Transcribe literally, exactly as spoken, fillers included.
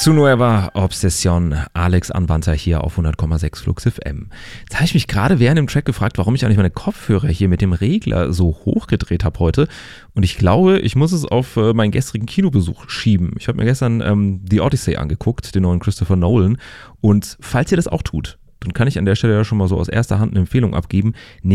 Zu Nueva Obsession, Alex Anwandter hier auf hundert Komma sechs Flux F M. Jetzt habe ich mich gerade während dem Track gefragt, warum ich eigentlich meine Kopfhörer hier mit dem Regler so hochgedreht habe heute. Und ich glaube, ich muss es auf äh, meinen gestrigen Kinobesuch schieben. Ich habe mir gestern ähm, The Odyssey angeguckt, den neuen Christopher Nolan. Und falls ihr das auch tut, dann kann ich an der Stelle ja schon mal so aus erster Hand eine Empfehlung abgeben.